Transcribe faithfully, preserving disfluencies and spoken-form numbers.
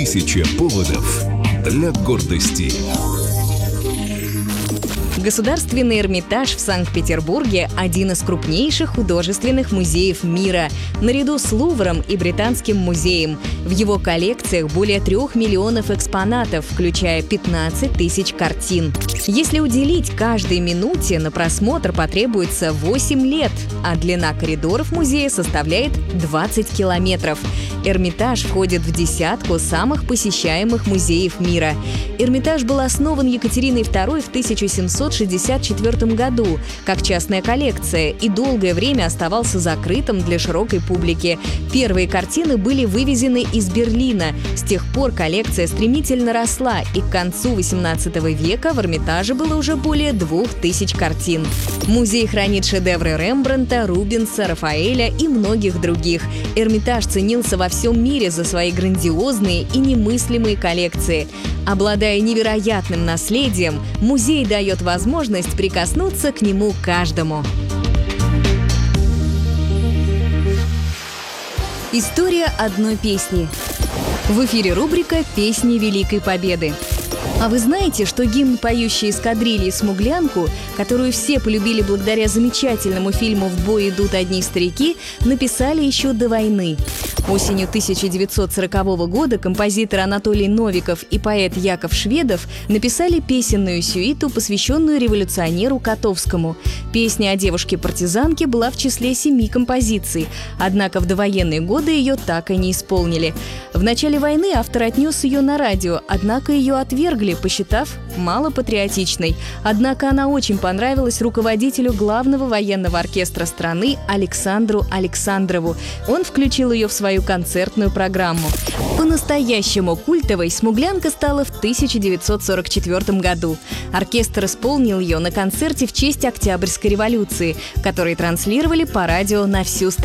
Тысяча поводов для гордости. Государственный Эрмитаж в Санкт-Петербурге – один из крупнейших художественных музеев мира, наряду с Лувром и Британским музеем. В его коллекциях более трех миллионов экспонатов, включая пятнадцать тысяч картин. Если уделить каждой минуте, на просмотр потребуется восемь лет, а длина коридоров музея составляет двадцать километров. Эрмитаж входит в десятку самых посещаемых музеев мира. Эрмитаж был основан Екатериной второй в тысяча семьсот шестьдесят четвёртом году как частная коллекция и долгое время оставался закрытым для широкой публики. Первые картины были вывезены из Берлина. С тех пор коллекция стремительно росла, и к концу восемнадцатого века в Эрмитаже было уже более двух тысяч картин. Музей хранит шедевры Рембрандта, Рубенса, Рафаэля и многих других. Эрмитаж ценился во всем мире за свои грандиозные и немыслимые коллекции. Обладая невероятным наследием, музей дает возможность прикоснуться к нему каждому. История одной песни. В эфире рубрика «Песни Великой Победы». А вы знаете, что гимн поющей эскадрильи «Смуглянку», которую все полюбили благодаря замечательному фильму «В бой идут одни старики», написали еще до войны? Осенью тысяча девятьсот сорокового года композитор Анатолий Новиков и поэт Яков Шведов написали песенную сюиту, посвященную революционеру Котовскому. Песня о девушке-партизанке была в числе семи композиций, однако в довоенные годы ее так и не исполнили. В начале войны автор отнес ее на радио, однако ее отвергли, посчитав малопатриотичной. Однако она очень понравилась руководителю главного военного оркестра страны Александру Александрову. Он включил ее в свою концертную программу. По-настоящему культовой «Смуглянка» стала в тысяча девятьсот сорок четвёртом году. Оркестр исполнил ее на концерте в честь Октябрьской революции, который транслировали по радио на всю страну.